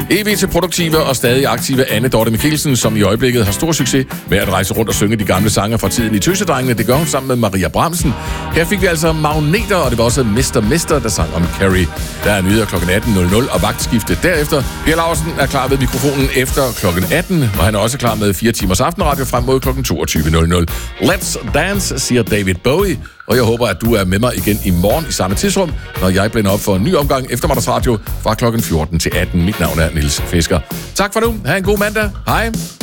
Evigt produktive og stadig aktive Anne Dorte Michelsen, som i øjeblikket har stor succes med at rejse rundt og synge de gamle sange fra tiden i Tøsedrengene. Det gør hun sammen med Maria Bramsen. Her fik vi altså Magneter, og det var også Mester, der sang om Carrie. Der er nyheder kl. 18.00 og vagtskifte derefter. Per Laursen er klar ved mikrofonen efter kl. 18, og han er også klar med 4 timers aftenradio frem mod kl. 22.00. Let's Dance, siger David Bowie, og jeg håber, at du er med mig igen i morgen i samme tidsrum, når jeg blænder op for en ny omgang eftermiddagsradio fra kl. 14 til 18. Mit navn er Niels Fisker. Tak for nu. Ha' en god mandag. Hej.